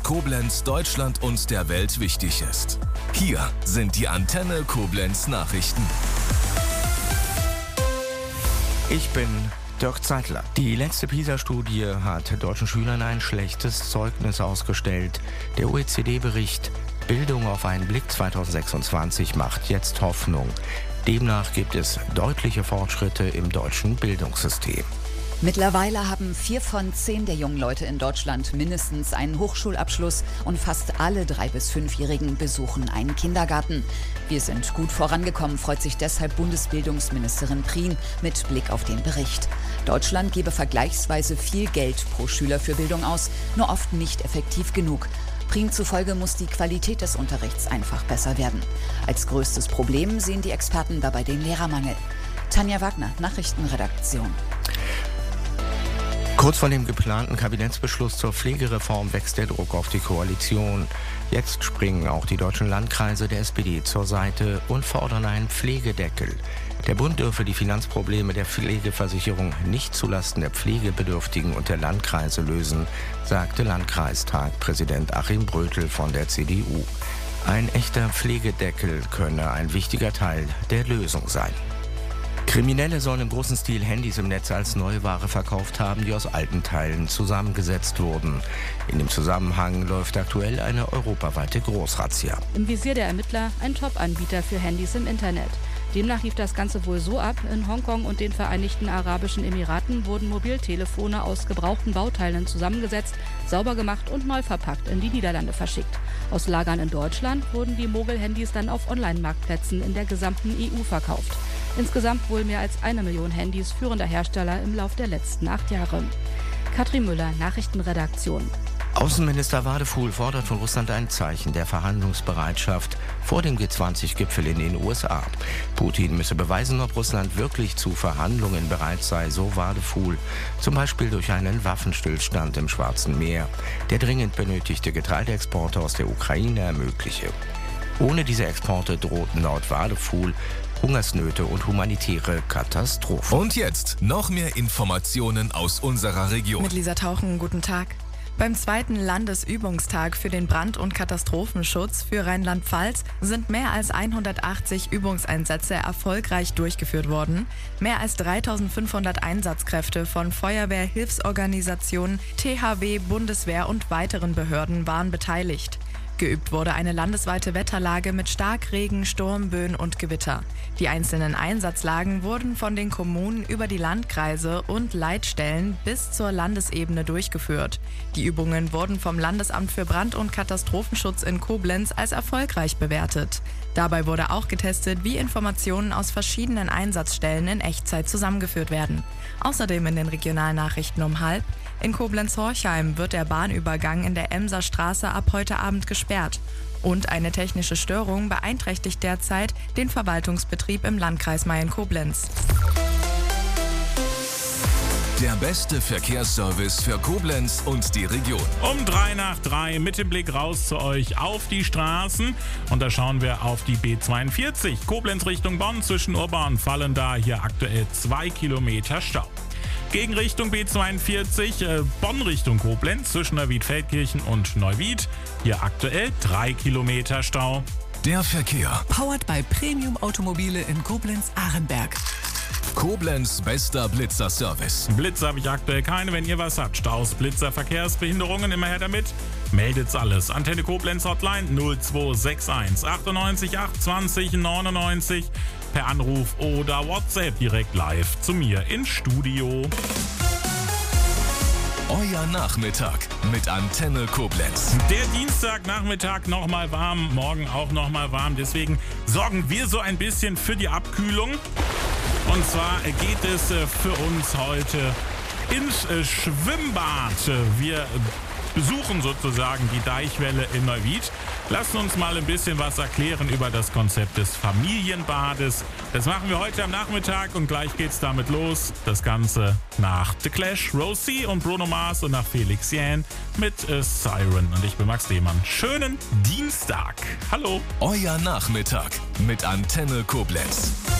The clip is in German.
Koblenz, Deutschland und der Welt wichtig ist. Hier sind die Antenne Koblenz Nachrichten. Ich bin Dirk Zeitler. Die letzte PISA-Studie hat deutschen Schülern ein schlechtes Zeugnis ausgestellt. Der OECD-Bericht Bildung auf einen Blick 2026 macht jetzt Hoffnung. Demnach gibt es deutliche Fortschritte im deutschen Bildungssystem. Mittlerweile haben 4 von 10 der jungen Leute in Deutschland mindestens einen Hochschulabschluss und fast alle 3- bis 5-Jährigen besuchen einen Kindergarten. Wir sind gut vorangekommen, freut sich deshalb Bundesbildungsministerin Prien mit Blick auf den Bericht. Deutschland gebe vergleichsweise viel Geld pro Schüler für Bildung aus, nur oft nicht effektiv genug. Prien zufolge muss die Qualität des Unterrichts einfach besser werden. Als größtes Problem sehen die Experten dabei den Lehrermangel. Tanja Wagner, Nachrichtenredaktion. Kurz vor dem geplanten Kabinettsbeschluss zur Pflegereform wächst der Druck auf die Koalition. Jetzt springen auch die deutschen Landkreise der SPD zur Seite und fordern einen Pflegedeckel. Der Bund dürfe die Finanzprobleme der Pflegeversicherung nicht zulasten der Pflegebedürftigen und der Landkreise lösen, sagte Landkreistagpräsident Achim Brötel von der CDU. Ein echter Pflegedeckel könne ein wichtiger Teil der Lösung sein. Kriminelle sollen im großen Stil Handys im Netz als Neuware verkauft haben, die aus alten Teilen zusammengesetzt wurden. In dem Zusammenhang läuft aktuell eine europaweite Großrazzia. Im Visier der Ermittler ein Top-Anbieter für Handys im Internet. Demnach lief das Ganze wohl so ab: In Hongkong und den Vereinigten Arabischen Emiraten wurden Mobiltelefone aus gebrauchten Bauteilen zusammengesetzt, sauber gemacht und neu verpackt in die Niederlande verschickt. Aus Lagern in Deutschland wurden die Mogel-Handys dann auf Online-Marktplätzen in der gesamten EU verkauft. Insgesamt wohl mehr als 1 Million Handys führender Hersteller im Lauf der letzten 8 Jahre. Katrin Müller, Nachrichtenredaktion. Außenminister Wadefuhl fordert von Russland ein Zeichen der Verhandlungsbereitschaft vor dem G20-Gipfel in den USA. Putin müsse beweisen, ob Russland wirklich zu Verhandlungen bereit sei, so Wadefuhl. Zum Beispiel durch einen Waffenstillstand im Schwarzen Meer, der dringend benötigte Getreideexporte aus der Ukraine ermögliche. Ohne diese Exporte drohten laut Wadefuhl Hungersnöte und humanitäre Katastrophen. Und jetzt noch mehr Informationen aus unserer Region. Mit Lisa Tauchen, guten Tag. Beim 2. Landesübungstag für den Brand- und Katastrophenschutz für Rheinland-Pfalz sind mehr als 180 Übungseinsätze erfolgreich durchgeführt worden. Mehr als 3.500 Einsatzkräfte von Feuerwehr, Hilfsorganisationen, THW, Bundeswehr und weiteren Behörden waren beteiligt. Geübt wurde eine landesweite Wetterlage mit Starkregen, Sturmböen und Gewitter. Die einzelnen Einsatzlagen wurden von den Kommunen über die Landkreise und Leitstellen bis zur Landesebene durchgeführt. Die Übungen wurden vom Landesamt für Brand- und Katastrophenschutz in Koblenz als erfolgreich bewertet. Dabei wurde auch getestet, wie Informationen aus verschiedenen Einsatzstellen in Echtzeit zusammengeführt werden. Außerdem in den Regionalnachrichten um 12:30: in Koblenz-Horchheim wird der Bahnübergang in der Emser Straße ab heute Abend gesperrt. Und eine technische Störung beeinträchtigt derzeit den Verwaltungsbetrieb im Landkreis Mayen-Koblenz. Der beste Verkehrsservice für Koblenz und die Region. Um 3:03 mit dem Blick raus zu euch auf die Straßen. Und da schauen wir auf die B42. Koblenz Richtung Bonn zwischen Urba und Vallendar. Hier aktuell 2 Kilometer Stau. Gegen Richtung B42, Bonn Richtung Koblenz zwischen Neuwied-Feldkirchen und Neuwied. Hier aktuell 3 Kilometer Stau. Der Verkehr. Powered by Premium Automobile in Koblenz-Ahrenberg. Koblenz bester Blitzer-Service. Blitzer habe ich aktuell keine. Wenn ihr was habt, Staus, Blitzer, Verkehrsbehinderungen, immer her damit. Meldet's alles. Antenne Koblenz Hotline 0261 98 820 99 per Anruf oder WhatsApp direkt live zu mir ins Studio. Euer Nachmittag mit Antenne Koblenz. Der Dienstagnachmittag nochmal warm, morgen auch nochmal warm. Deswegen sorgen wir so ein bisschen für die Abkühlung. Und zwar geht es für uns heute ins Schwimmbad. Wir besuchen sozusagen die Deichwelle in Neuwied. Lassen uns mal ein bisschen was erklären über das Konzept des Familienbades. Das machen wir heute am Nachmittag und gleich geht's damit los. Das Ganze nach The Clash, Rosie und Bruno Mars und nach Felix Jähn mit Siren. Und ich bin Max Lehmann. Schönen Dienstag. Hallo. Euer Nachmittag mit Antenne Koblenz.